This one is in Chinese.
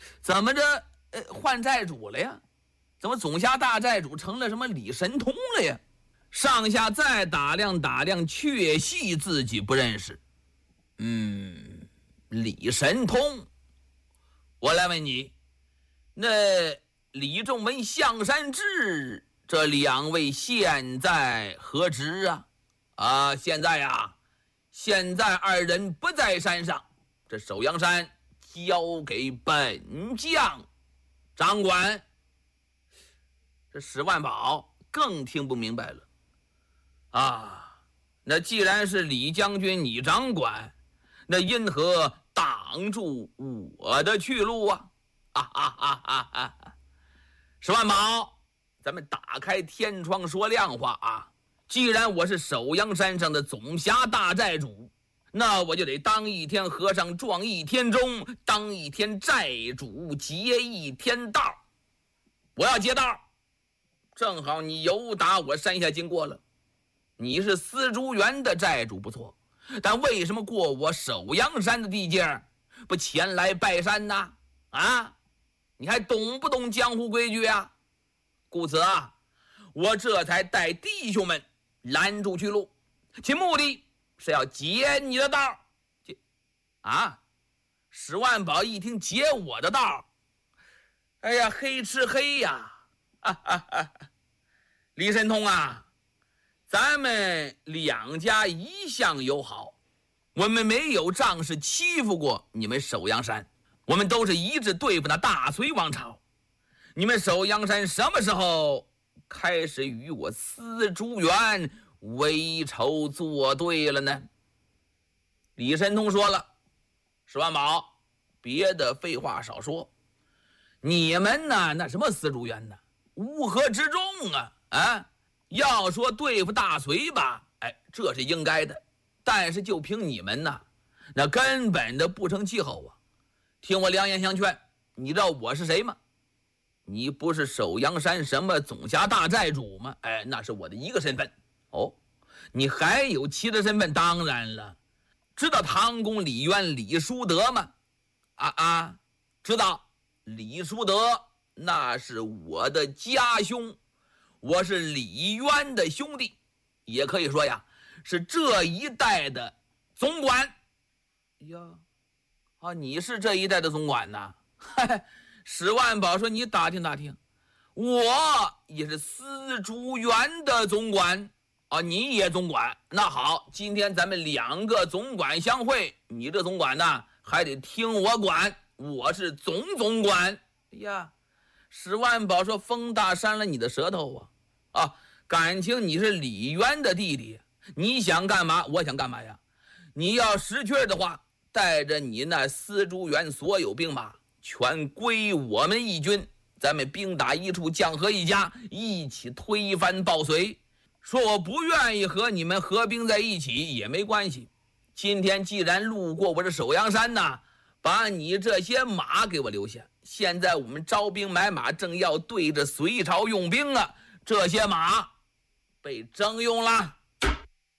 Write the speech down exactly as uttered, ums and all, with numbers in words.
怎么着呃换寨主了呀？怎么总辖大寨主成了什么李神通了呀？上下再打量打量，确系自己不认识。嗯，李神通，我来问你，那李仲文、象山志这两位现在何职啊？啊，现在呀，现在二人不在山上，这首阳山交给本将掌管。这史万宝更听不明白了啊！那既然是李将军你掌管，那因何挡住我的去路啊？啊啊啊啊啊！史万宝，咱们打开天窗说亮话啊！既然我是首阳山上的总辖大寨主，那我就得当一天和尚撞一天钟，当一天寨主劫一天道。我要劫道，正好你由打我山下经过了。你是丝竹园的寨主不错，但为什么过我首阳山的地界不前来拜山呢？啊，你还懂不懂江湖规矩啊？故此啊，我这才带弟兄们拦住去路，其目的是要劫你的道。劫啊！史万宝一听劫我的道，哎呀，黑吃黑呀！哈哈哈！李神通啊，咱们两家一向友好，我们没有仗势欺负过你们首阳山，我们都是一致对付那大隋王朝。你们首阳山什么时候开始与我丝竹园为仇作对了呢？李神通说了，史万宝，别的废话少说，你们呢那什么丝竹园呢，乌合之众啊！啊，要说对付大隋吧，哎，这是应该的，但是就凭你们呢，那根本的不成气候啊！听我良言相劝，你知道我是谁吗？你不是首阳山什么总辖大寨主吗？哎，那是我的一个身份。哦，你还有其他身份？当然了，知道唐公李渊李叔德吗？啊啊，知道。李叔德那是我的家兄，我是李渊的兄弟，也可以说呀，是这一代的总管。呀，啊，你是这一代的总管呐？史万宝说：“你打听打听，我也是丝竹园的总管啊，你也总管。那好，今天咱们两个总管相会，你这总管呢还得听我管，我是总总管。”哎呀，史万宝说：“风大扇了你的舌头啊！啊，感情你是李渊的弟弟，你想干嘛，我想干嘛呀？你要识趣的话，带着你那丝竹园所有兵马。”全归我们义军，咱们兵打一处，将和一家，一起推翻暴隋。说我不愿意和你们合兵在一起也没关系。今天既然路过我这首阳山呢，把你这些马给我留下。现在我们招兵买马，正要对着隋朝用兵啊，这些马被征用了。